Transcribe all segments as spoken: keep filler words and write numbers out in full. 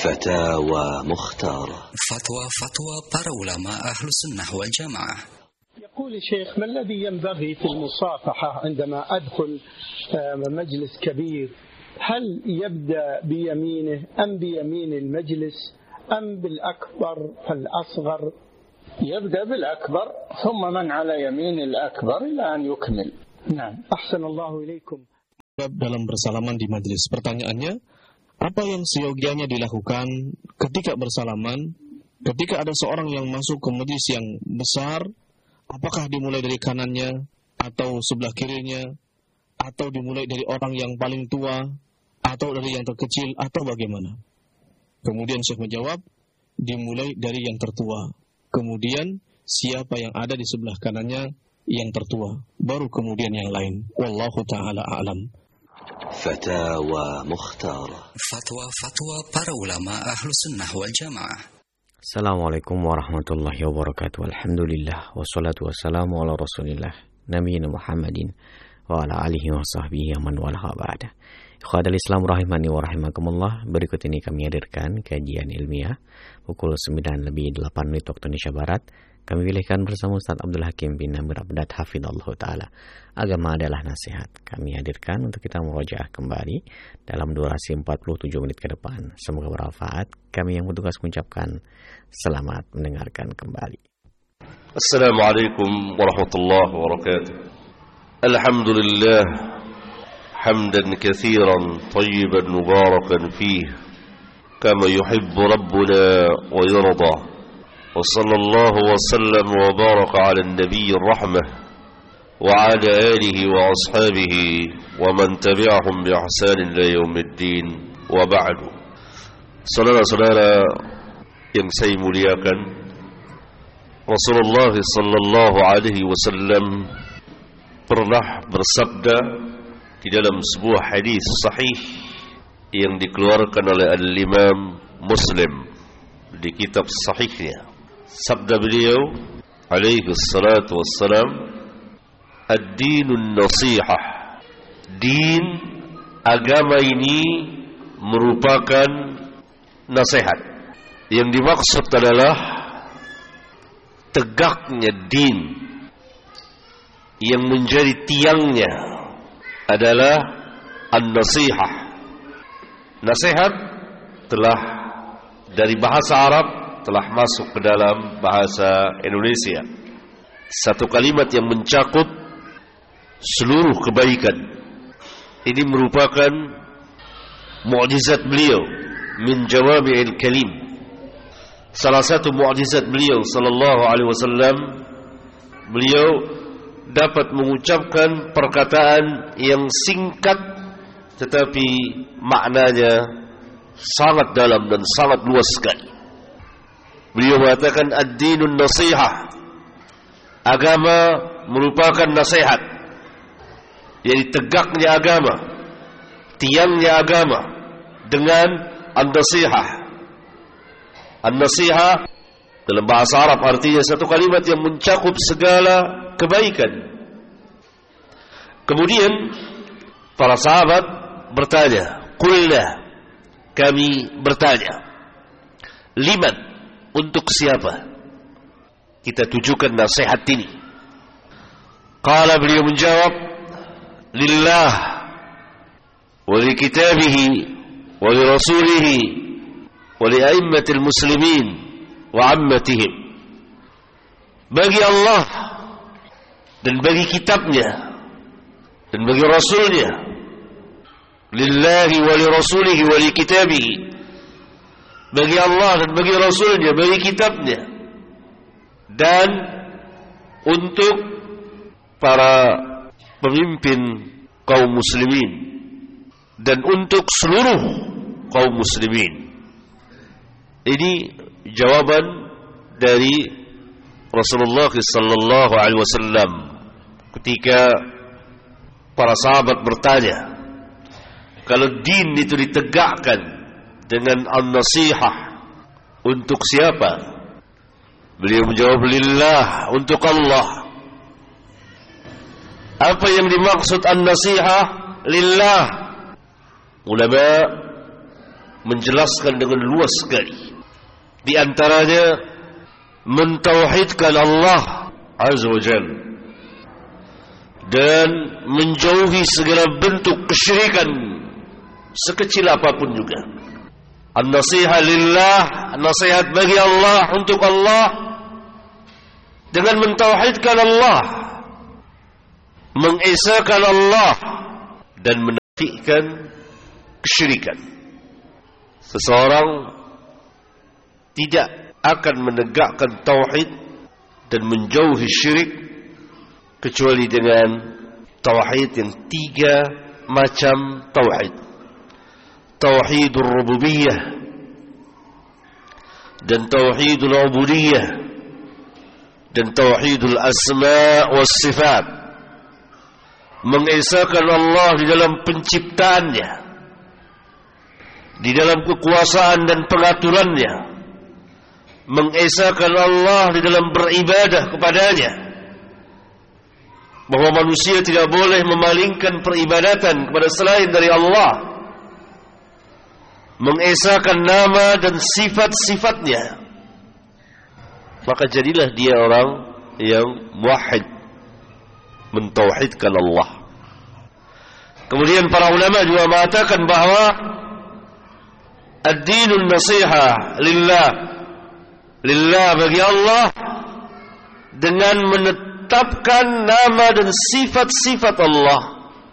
فتاوى مختارة. فتوى فتوى para ulama أهل السنة والجماعة. يقول الشيخ: ما الذي ينبغي في المصافحة عندما أدخل مجلس كبير؟ هل يبدأ بيمينه أم بيمين المجلس أم بالأكبر فالأصغر؟ يبدأ بالأكبر ثم من على يمين الأكبر إلى أن يكمل. نعم. أحسن الله إليكم. Dalam bersalaman di majelis, pertanyaannya, apa yang seyogianya dilakukan ketika bersalaman, ketika ada seorang yang masuk ke majelis yang besar, apakah dimulai dari kanannya atau sebelah kirinya, atau dimulai dari orang yang paling tua, atau dari yang terkecil, atau bagaimana? Kemudian Syekh menjawab, dimulai dari yang tertua. Kemudian siapa yang ada di sebelah kanannya yang tertua, baru kemudian yang lain. Wallahu ta'ala a'lam. Fatawa Mukhtara. Fatwa fatwa para ulama ahlu sunnah wal jamaah. Assalamualaikum warahmatullahi wabarakatuh. Alhamdulillah wassalatu wassalamu ala rasulillah nabiyina Muhammadin wa ala alihi wa sahbihi man walaha ba'da. Ikhwatal Islam rahimani wa rahimakumullah. Berikut ini kami hadirkan kajian ilmiah pukul sembilan lebih delapan menit waktu Indonesia Barat. Kami pilihkan bersama Ustaz Abdul Hakim bin Amir Abdat hafidhallahu ta'ala. Agama adalah nasihat. Kami hadirkan untuk kita murojaah kembali dalam durasi empat puluh tujuh menit ke depan. Semoga bermanfaat. Kami yang bertugas mengucapkan selamat mendengarkan kembali. Assalamualaikum warahmatullahi wabarakatuh. Alhamdulillah hamdan katsiran tayyiban mubarakan fih kama yuhibbu rabbuna wa yarda. وصلى الله وسلم وبارك على النبي الرحمة وعلى آله وأصحابه ومن تبعهم بإحسان إلى يوم الدين وبعد. Saudara-saudara yang saya muliakan, Rasulullah sallallahu alaihi wasallam pernah bersabda di dalam sebuah hadis sahih yang dikeluarkan oleh Al-Imam Muslim di kitab sahihnya. Sabda beliau alaihi salatu wassalam, ad-dinun nasihah. Din, agama ini merupakan nasihat. Yang dimaksud adalah tegaknya din. Yang menjadi tiangnya adalah an-nasihah. Nasihat telah dari bahasa Arab telah masuk ke dalam bahasa Indonesia. Satu kalimat yang mencakup seluruh kebaikan. Ini merupakan mukjizat beliau min jawami'il kalim. Salah satu mukjizat beliau sallallahu alaihi wasallam, beliau dapat mengucapkan perkataan yang singkat tetapi maknanya sangat dalam dan sangat luas sekali. Beliau mengatakan ad-dinun nasihah. Agama merupakan nasihat. Jadi tegaknya agama, tiangnya agama dengan an-nasihah. An-nasihah dalam bahasa Arab artinya satu kalimat yang mencakup segala kebaikan. Kemudian para sahabat bertanya, qulna, kami bertanya, liman, untuk siapa kita tujukan nasihat ini? Qala, beliau menjawab, lillah wa li kitabihi wa li rasulihi wa li a'immatil muslimin wa ammatihim. Bagi Allah dan bagi kitabnya dan bagi rasulnya. Lillahi wa li rasulihi wa li kitabihi. Bagi Allah dan bagi Rasulnya, bagi kitabnya, dan untuk para pemimpin kaum muslimin dan untuk seluruh kaum muslimin. Ini jawaban dari Rasulullah sallallahu alaihi wasallam ketika para sahabat bertanya, kalau din itu ditegakkan dengan an-nasihah, untuk siapa? Beliau menjawab, lillah, untuk Allah. Apa yang dimaksud an-nasihah? Lillah. Ulama menjelaskan dengan luas sekali. Di antaranya mentauhidkan Allah Azza wa Jalla dan menjauhi segala bentuk kesyirikan sekecil apapun juga. An-nasihat lillah, nasihat bagi Allah, untuk Allah, dengan mentauhidkan Allah, mengesahkan Allah, dan menafikan kesyirikan. Seseorang tidak akan menegakkan tauhid dan menjauhi syirik kecuali dengan tauhid yang tiga macam tauhid. Tauhidul rububiyah dan tauhidul ubudiyah dan tauhidul asma' was sifat. Mengesahkan Allah di dalam penciptaannya, di dalam kekuasaan dan pengaturannya. Mengesahkan Allah di dalam beribadah kepadanya, bahwa manusia tidak boleh memalingkan peribadatan kepada selain dari Allah. Mengesahkan nama dan sifat-sifatnya, maka jadilah dia orang yang muwahhid, mentauhidkan Allah. Kemudian para ulama juga mengatakan bahwa ad-dinun nasihah lillah, lillah bagi Allah, dengan menetapkan nama dan sifat-sifat Allah.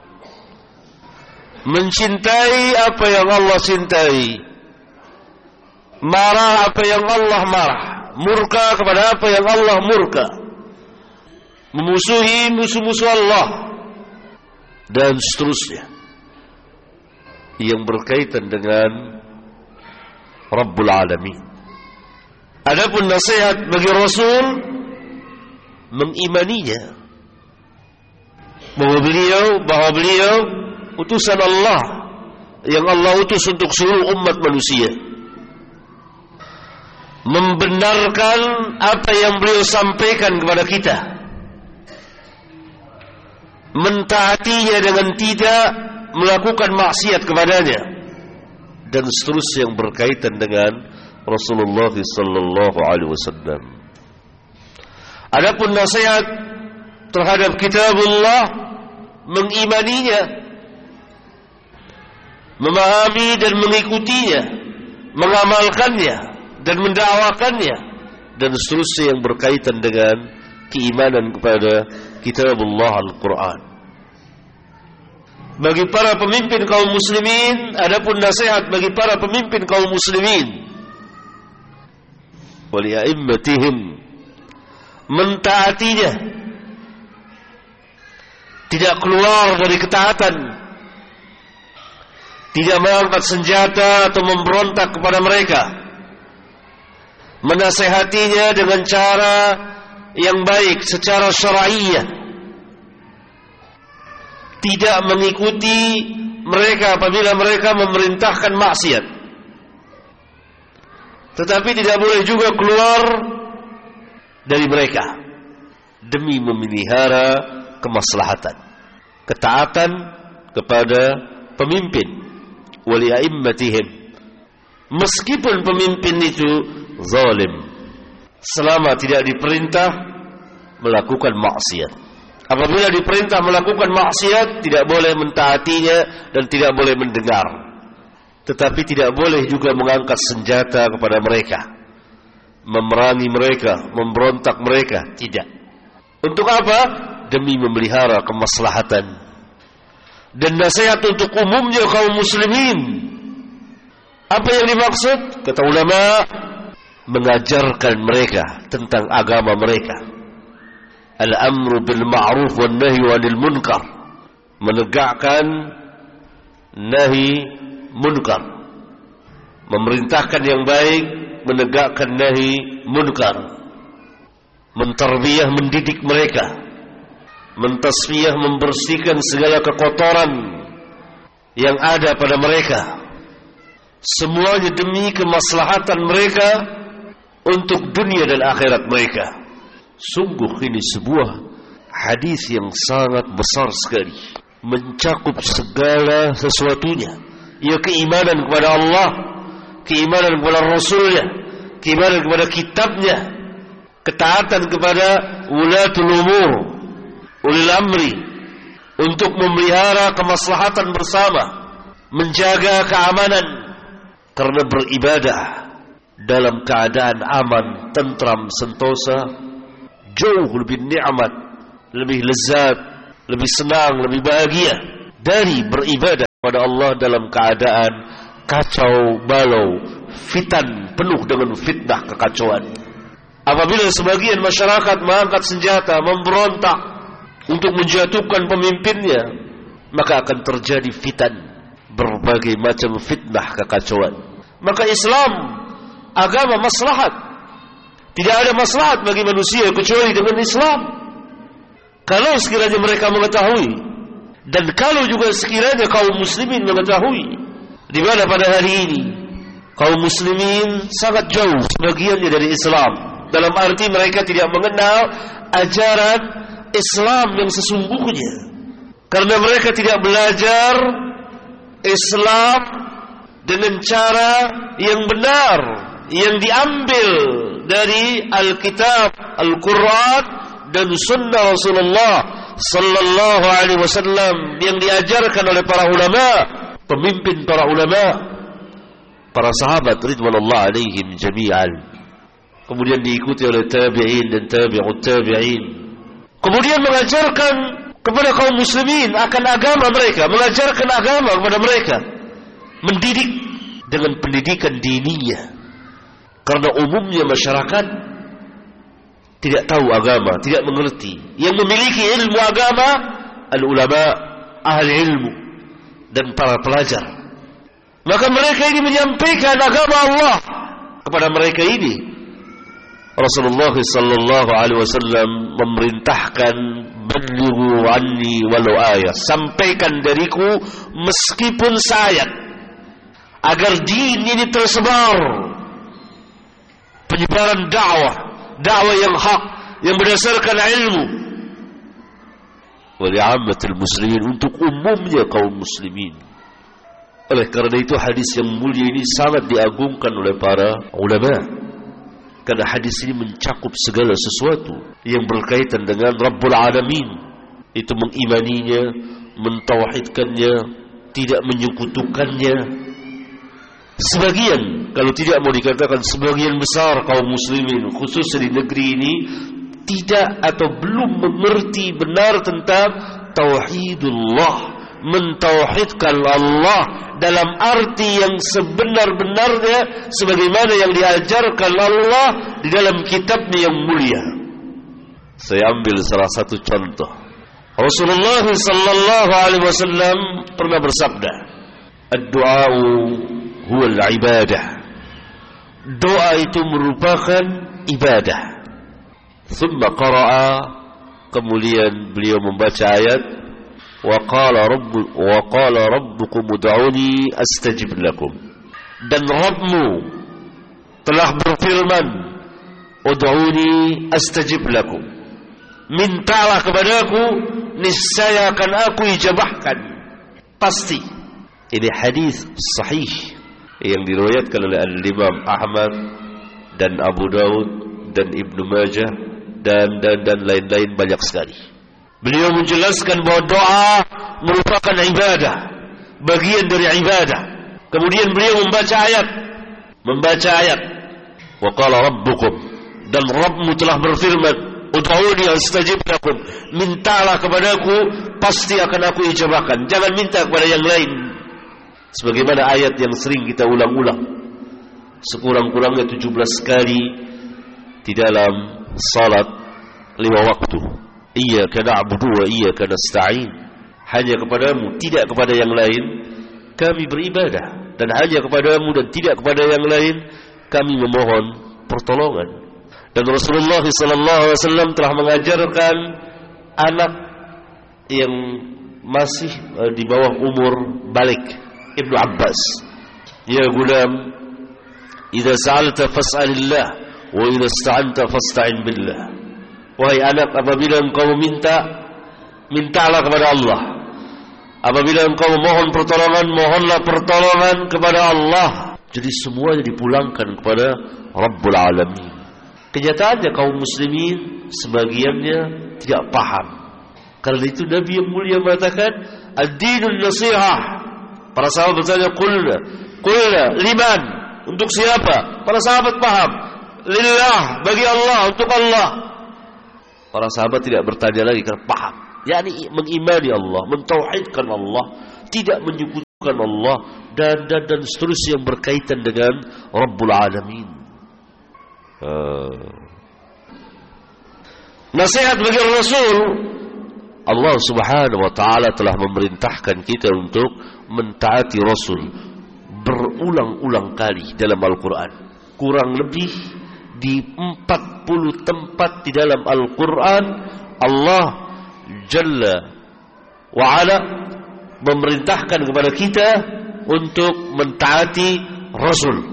Mencintai apa yang Allah cintai, marah apa yang Allah marah, murka kepada apa yang Allah murka, memusuhi musuh-musuh Allah, dan seterusnya yang berkaitan dengan Rabbul Alamin. Adapun nasihat bagi Rasul, mengimaninya, bahwa beliau bahwa beliau utusan Allah yang Allah utus untuk seluruh umat manusia. Membenarkan apa yang beliau sampaikan kepada kita, mentaatinya dengan tidak melakukan maksiat kepadanya, dan seterusnya yang berkaitan dengan Rasulullah sallallahu alaihi wasallam. Adapun nasihat terhadap kitabullah, mengimaninya, memahami dan mengikutinya, mengamalkannya dan mendakwakannya, dan seterusnya yang berkaitan dengan keimanan kepada kitabullah Al-Quran. Bagi para pemimpin kaum muslimin, adapun nasihat bagi para pemimpin kaum muslimin, wali a'immatihim, mentaatinya, tidak keluar dari ketaatan, tidak mengangkat senjata atau memberontak kepada mereka, menasehatinya dengan cara yang baik secara syar'iyyah, tidak mengikuti mereka apabila mereka memerintahkan maksiat, tetapi tidak boleh juga keluar dari mereka demi memelihara kemaslahatan, ketaatan kepada pemimpin, wali a'immatihim, meskipun pemimpin itu zalim, selama tidak diperintah melakukan maksiat. Apabila diperintah melakukan maksiat, tidak boleh mentaatinya dan tidak boleh mendengar, tetapi tidak boleh juga mengangkat senjata kepada mereka, memerangi mereka, memberontak mereka, tidak. Untuk apa? Demi memelihara kemaslahatan. Dan nasihat untuk umumnya kaum muslimin. Apa yang dimaksud? Kata ulama, mengajarkan mereka tentang agama mereka. Al-amru bil ma'ruf wan nahyu 'anil munkar. Menegakkan nahi munkar. Memerintahkan yang baik, menegakkan nahi munkar. Mentarbiyah, mendidik mereka, mentasfiyah, membersihkan segala kekotoran yang ada pada mereka, semuanya demi kemaslahatan mereka untuk dunia dan akhirat mereka. Sungguh ini sebuah hadis yang sangat besar sekali, mencakup segala sesuatunya, ya keimanan kepada Allah keimanan kepada Rasulnya, keimanan kepada kitabnya, ketaatan kepada ulatul umur, ulil amri, untuk memelihara kemaslahatan bersama, menjaga keamanan, karena beribadah dalam keadaan aman, tentram, sentosa jauh lebih nikmat, lebih lezat, lebih senang, lebih bahagia dari beribadah kepada Allah dalam keadaan kacau balau, fitan, penuh dengan fitnah, kekacauan. Apabila sebagian masyarakat mengangkat senjata, memberontak untuk menjatuhkan pemimpinnya, maka akan terjadi fitan, berbagai macam fitnah, kekacauan. Maka Islam agama maslahat. Tidak ada maslahat bagi manusia kecuali dengan Islam. Kalau sekiranya mereka mengetahui, dan kalau juga sekiranya kaum muslimin mengetahui, di mana pada hari ini kaum muslimin sangat jauh sebagiannya dari Islam, dalam arti mereka tidak mengenal ajaran Islam yang sesungguhnya, karena mereka tidak belajar Islam dengan cara yang benar, yang diambil dari Alkitab, Al-Quran dan Sunnah Rasulullah Sallallahu Alaihi Wasallam yang diajarkan oleh para ulama, pemimpin para ulama, para sahabat ridwanullah alaihim jami'an, kemudian diikuti oleh tabi'in dan tabi'ut tabi'in, kemudian mengajarkan kepada kaum muslimin akan agama mereka, mengajarkan agama kepada mereka, mendidik dengan pendidikan diniyah. Karena umumnya masyarakat tidak tahu agama, tidak mengerti. Yang memiliki ilmu agama al-ulama, ahli ilmu, dan para pelajar. Maka mereka ini menyampaikan agama Allah kepada mereka ini. Rasulullah sallallahu alaihi wasallam memerintahkan, balighu anni walau ayat, sampaikan dariku meskipun seayat, agar din ini tersebar. Penyebaran dakwah, dakwah yang hak, yang berdasarkan ilmu, wa li'ammatil muslimin, untuk umumnya kaum muslimin. Oleh karena itu hadis yang mulia ini sangat diagungkan oleh para ulama, karena hadis ini mencakup segala sesuatu yang berkaitan dengan Rabbul Alamin. Itu mengimaninya, mentauhidkannya, tidak menyekutukannya. Sebagian, kalau tidak mau dikatakan sebagian besar kaum muslimin, khususnya di negeri ini, tidak atau belum mengerti benar tentang tauhidullah, mentauhidkan Allah dalam arti yang sebenar-benarnya, sebagaimana yang diajarkan Allah di dalam kitabnya yang mulia. Saya ambil salah satu contoh. Rasulullah sallallahu alaihi wasallam pernah bersabda, ad-du'a'u huwal ibadah. Doa itu merupakan ibadah. Thumma qara'a, kemudian beliau membaca ayat, wa qala rabbu wa qala rabbukum ud'uni astajib lakum. Dan Rabbmu telah berfirman, ud'uni astajib lakum. Mintalah kepadaku, niscaya akan aku ijabahkan. Pasti. Ini hadis sahih yang diriwayatkan oleh Al-Imam Ahmad dan Abu Daud dan Ibnu Majah dan dan dan lain-lain banyak sekali. Beliau menjelaskan bahwa doa merupakan ibadah, bagian dari ibadah. Kemudian beliau membaca ayat, membaca ayat, wa qala rabbukum, dan Rabbmu telah berfirman, ud'uni astajib lakum, mintalah kepadaku, pasti akan aku ijabahkan. Jangan minta kepada yang lain. Sebagaimana ayat yang sering kita ulang-ulang sekurang-kurangnya tujuh belas kali di dalam salat lima waktu. Iyyaka na'budu wa iyyaka nasta'in. Hanya kepadamu, tidak kepada yang lain kami beribadah, dan hanya kepadamu dan tidak kepada yang lain kami memohon pertolongan. Dan Rasulullah sallallahu alaihi wasallam telah mengajarkan anak yang masih di bawah umur balik, Ibnu Abbas, ya gulam, idza sa'alta fas'alillah wa idza ista'anta fasta'in billah. Wahai anak, apabila engkau meminta, mintalah kepada Allah. Apabila engkau memohon pertolongan, mohonlah pertolongan kepada Allah. Jadi semuanya dipulangkan kepada Rabbul Alamin. Kenyataannya kaum muslimin sebagiannya tidak paham. Karena itu Nabi yang mulia mengatakan, ad-dinun nasihah. Para sahabat bertanya, qulna, qulna liman? Untuk siapa? Para sahabat paham. Lillah, bagi Allah, untuk Allah. Para sahabat tidak bertanya lagi karena paham. yakni mengimani Allah, mentauhidkan Allah, tidak menyekutukan Allah, dan dan dan seterusnya yang berkaitan dengan Rabbul Alamin. Uh. Nasihat bagi Rasul, Allah Subhanahu wa taala telah memerintahkan kita untuk mentaati Rasul berulang-ulang kali dalam Al-Qur'an. Kurang lebih di empat puluh tempat di dalam Al-Qur'an Allah Jalla wa Ala memerintahkan kepada kita untuk mentaati Rasul.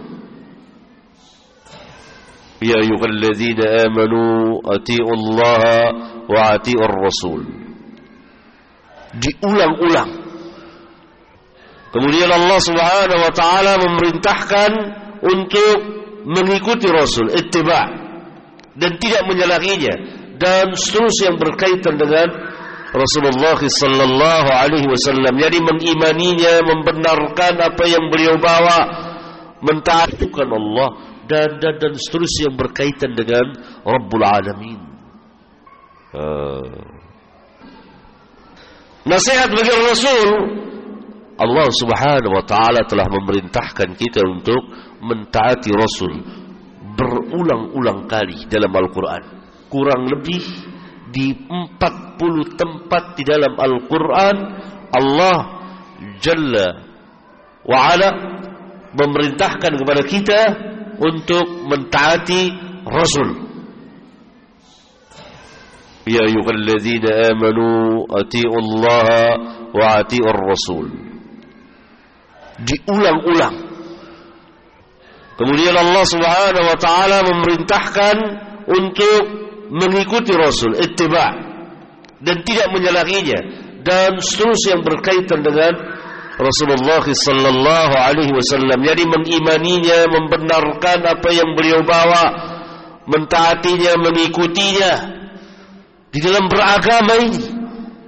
Ya ayyuhalladzina amanu atiiullaha wa atiiur rasul. Diulang-ulang. Kemudian Allah Subhanahu wa taala memerintahkan untuk mengikuti Rasul, ittiba', dan tidak menyalahinya, dan seterusnya yang berkaitan dengan Rasulullah sallallahu alaihi wasallam. Jadi mengimaninya, membenarkan apa yang beliau bawa, mentaatikan Allah, dan dan dan seterusnya yang berkaitan dengan Rabbul Alamin. Uh. Nasihat bagi Rasul, Allah Subhanahu wa taala telah memerintahkan kita untuk mentaati Rasul berulang-ulang kali dalam Al-Qur'an. Kurang lebih di empat puluh tempat di dalam Al-Qur'an Allah Jalla wa Ala memerintahkan kepada kita untuk mentaati Rasul. Ya ayyuhalladzina amanu atiiullaha wa atiiur rasul. Diulang-ulang. Kemudian Allah Subhanahu wa taala memerintahkan untuk mengikuti Rasul, ittiba', dan tidak menyalahinya, dan seterusnya yang berkaitan dengan Rasulullah sallallahu alaihi wasallam. Jadi mengimaninya, membenarkan apa yang beliau bawa, mentaatinya, mengikutinya di dalam beragama ini.